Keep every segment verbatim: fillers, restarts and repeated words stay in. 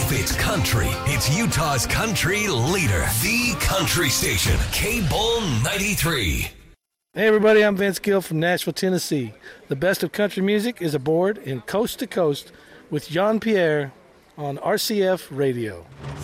If it's country, it's Utah's country leader. The Country Station, K-Bull ninety-three. Hey everybody, I'm Vince Gill from Nashville, Tennessee. The best of country music is aboard in Coast to Coast with Jean Pierre on R C F Radio.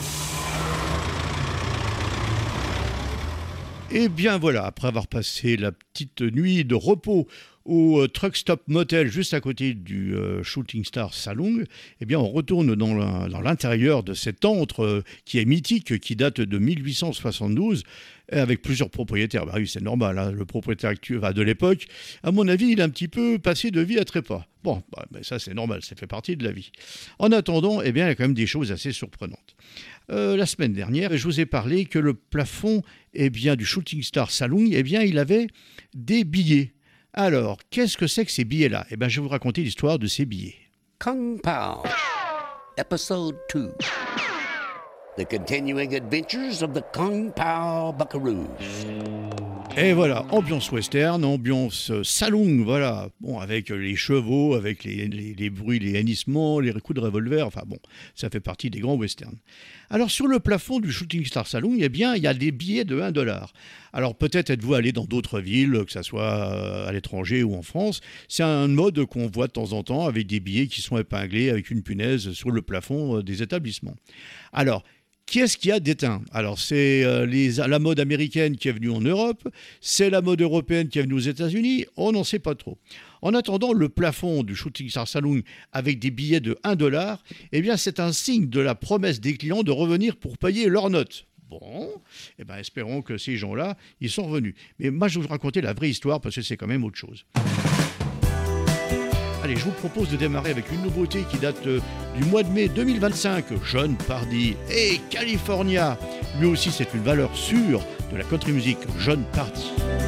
Et bien voilà, après avoir passé la petite nuit de repos au euh, Truck Stop Motel juste à côté du euh, Shooting Star Saloon, eh bien on retourne dans, la, dans l'intérieur de cet antre euh, qui est mythique, qui date de mille huit cent soixante-douze, avec plusieurs propriétaires. Bah oui, c'est normal, hein, le propriétaire actuel de l'époque, à mon avis, il a un petit peu passé de vie à trépas. Bon, bah, bah, ça c'est normal, ça fait partie de la vie. En attendant, eh bien, il y a quand même des choses assez surprenantes. Euh, la semaine dernière, je vous ai parlé que le plafond eh bien, du Shooting Star Saloon, eh bien, il avait des billets. Alors, qu'est-ce que c'est que ces billets-là ? Eh bien, je vais vous raconter l'histoire de ces billets. Kung Pao, Episode two. The continuing adventures of the Kung Pao Buckaroos. Et voilà, ambiance western, ambiance saloon, voilà. Bon, avec les chevaux, avec les, les, les bruits, les hennissements, les coups de revolver, enfin bon, ça fait partie des grands westerns. Alors, sur le plafond du Shooting Star Saloon, eh bien, il y a des billets de un dollar. Alors, peut-être êtes-vous allé dans d'autres villes, que ce soit à l'étranger ou en France. C'est un mode qu'on voit de temps en temps avec des billets qui sont épinglés avec une punaise sur le plafond des établissements. Alors, qui est-ce qui a déteint ? Alors, c'est euh, les, la mode américaine qui est venue en Europe, c'est la mode européenne qui est venue aux États-Unis, on n'en sait pas trop. En attendant, le plafond du Shooting Star Saloon avec des billets de un dollar, eh bien, c'est un signe de la promesse des clients de revenir pour payer leurs notes. Bon, eh bien, espérons que ces gens-là, ils sont revenus. Mais moi, je vais vous raconter la vraie histoire parce que c'est quand même autre chose. Allez, je vous propose de démarrer avec une nouveauté qui date euh, du mois de mai deux mille vingt-cinq. John Pardy et California. Lui aussi, c'est une valeur sûre de la country music. John Pardy.